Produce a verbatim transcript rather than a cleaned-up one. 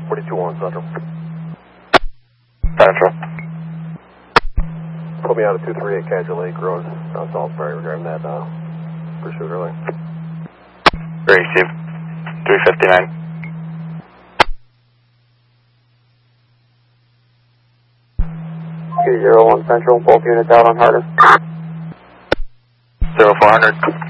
forty-two one Central. Central. Put me out of two three eight Casual Lake Road, uh, Salisbury, regarding that uh, pursuit early. Receive. three fifty-nine. two zero one Central, both units out on Harder. zero four hundred.